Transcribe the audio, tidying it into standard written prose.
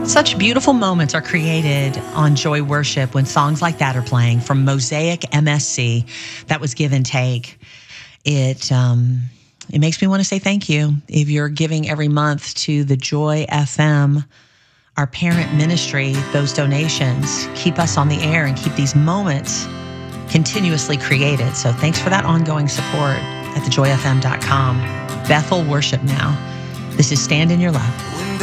Such beautiful moments are created on Joy Worship when songs like that are playing from Mosaic MSC. That was Give and Take. It makes me want to say thank you. If you're giving every month to the Joy FM, our parent ministry, those donations keep us on the air and keep these moments continuously created. So thanks for that ongoing support at thejoyfm.com. Bethel Worship now. This is Stand in Your Love.